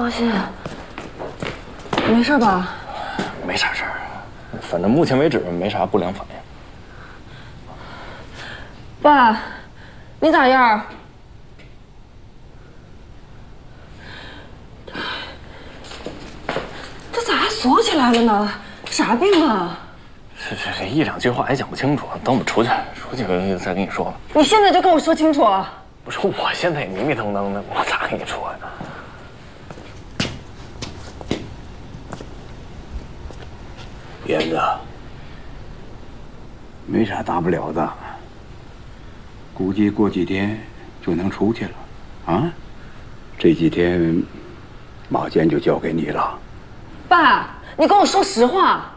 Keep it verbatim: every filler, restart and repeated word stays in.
王鑫，没事吧？ 没啥事儿，反正目前为止没啥不良反应。 爸，你咋样？这咋还锁起来了呢？啥病啊？ 这这这一两句话也讲不清楚，等我们出去，出去再跟你说吧。 你现在就跟我说清楚啊！ 不是，我现在也迷迷瞪瞪的，我咋跟你说呀？ 燕子，没啥大不了的，估计过几天就能出去了。啊，这几天马坚就交给你了。 爸，你跟我说实话。